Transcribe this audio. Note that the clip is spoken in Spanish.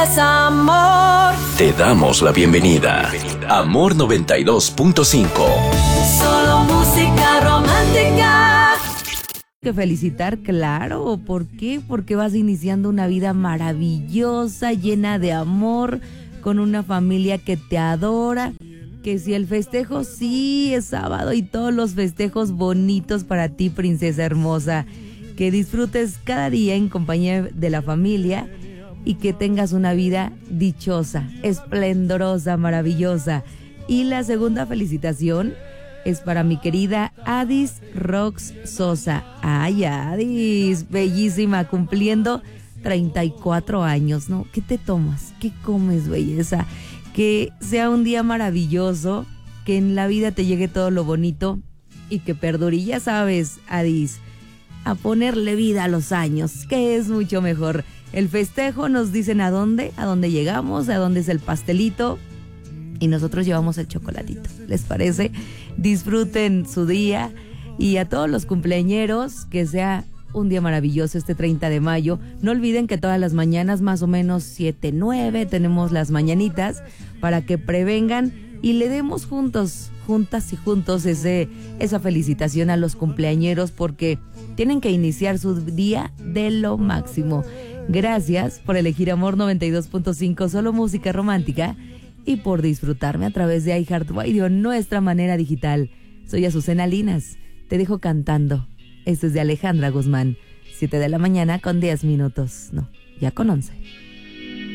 Amor. Te damos la bienvenida. Amor 92.5. Solo música romántica. Que felicitar, claro. ¿Por qué? Porque vas iniciando una vida maravillosa, llena de amor, con una familia que te adora. Que si el festejo sí es sábado y todos los festejos bonitos para ti, princesa hermosa. Que disfrutes cada día en compañía de la familia y que tengas una vida dichosa, esplendorosa, maravillosa. Y la segunda felicitación es para mi querida Adis Rox Sosa. Ay, Adis, bellísima, cumpliendo 34 años, ¿no? ¿Qué te tomas? ¿Qué comes, belleza? Que sea un día maravilloso, que en la vida te llegue todo lo bonito y que perdure. Y ya sabes, Adis, a ponerle vida a los años, que es mucho mejor. El festejo nos dicen a dónde llegamos, a dónde es el pastelito y nosotros llevamos el chocolatito. ¿Les parece? Disfruten su día y a todos los cumpleañeros que sea un día maravilloso este 30 de mayo. No olviden que todas las mañanas, más o menos 7, 9, tenemos las mañanitas para que prevengan y le demos juntas y juntos esa felicitación a los cumpleañeros porque tienen que iniciar su día de lo máximo. Gracias por elegir Amor 92.5, solo música romántica, y por disfrutarme a través de iHeartRadio, nuestra manera digital. Soy Azucena Linas, te dejo cantando. Esto es de Alejandra Guzmán, 7 de la mañana con 10 minutos. No, ya con 11.